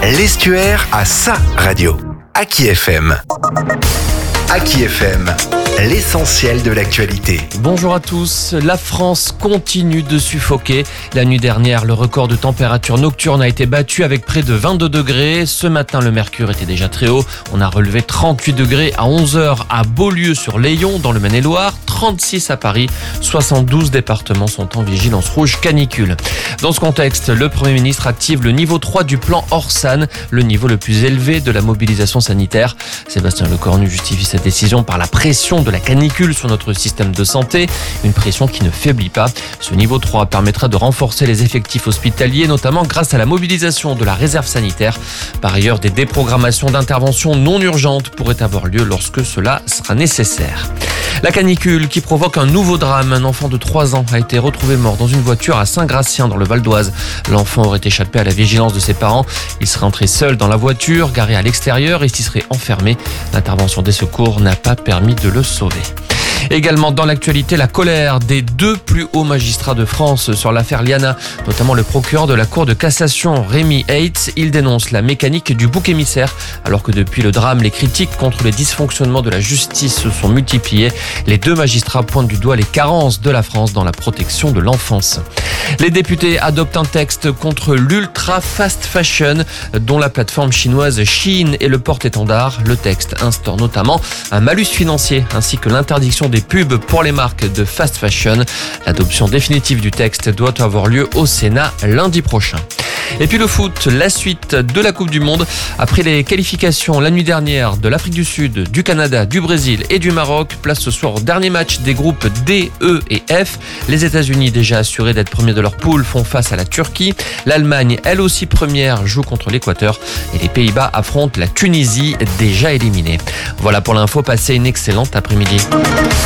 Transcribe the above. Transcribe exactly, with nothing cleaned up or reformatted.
L'estuaire a sa radio. Aki F M. Aki F M, l'essentiel de l'actualité. Bonjour à tous. La France continue de suffoquer. La nuit dernière, le record de température nocturne a été battu avec près de vingt-deux degrés. Ce matin, le mercure était déjà très haut. On a relevé trente-huit degrés à onze heures à Beaulieu-sur-Layon, dans le Maine-et-Loire, trente-six à Paris. soixante-douze départements sont en vigilance rouge canicule. Dans ce contexte, le Premier ministre active le niveau trois du plan Orsan, le niveau le plus élevé de la mobilisation sanitaire. Sébastien Lecornu justifie cette décision par la pression de la canicule sur notre système de santé, une pression qui ne faiblit pas. Ce niveau trois permettra de renforcer les effectifs hospitaliers, notamment grâce à la mobilisation de la réserve sanitaire. Par ailleurs, des déprogrammations d'interventions non urgentes pourraient avoir lieu lorsque cela sera nécessaire. La canicule qui provoque un nouveau drame. Un enfant de trois ans a été retrouvé mort dans une voiture à Saint-Gratien dans le Val d'Oise. L'enfant aurait échappé à la vigilance de ses parents. Il serait entré seul dans la voiture, garée à l'extérieur, et s'y serait enfermé. L'intervention des secours n'a pas permis de le sauver. Également dans l'actualité, la colère des deux plus hauts magistrats de France sur l'affaire Liana, notamment le procureur de la Cour de cassation, Rémi Heitz. Il dénonce la mécanique du bouc émissaire, alors que depuis le drame, les critiques contre les dysfonctionnements de la justice se sont multipliées. Les deux magistrats pointent du doigt les carences de la France dans la protection de l'enfance. Les députés adoptent un texte contre l'ultra fast fashion, dont la plateforme chinoise Shein est le porte-étendard. Le texte instaure notamment un malus financier ainsi que l'interdiction des pubs pour les marques de fast fashion. L'adoption définitive du texte doit avoir lieu au Sénat lundi prochain. Et puis le foot, la suite de la Coupe du Monde. Après les qualifications la nuit dernière de l'Afrique du Sud, du Canada, du Brésil et du Maroc, place ce soir au dernier match des groupes D, E et F. Les États-Unis, déjà assurés d'être premiers de leur poule, font face à la Turquie. L'Allemagne, elle aussi première, joue contre l'Équateur. Et les Pays-Bas affrontent la Tunisie, déjà éliminée. Voilà pour l'info, passez une excellente après-midi.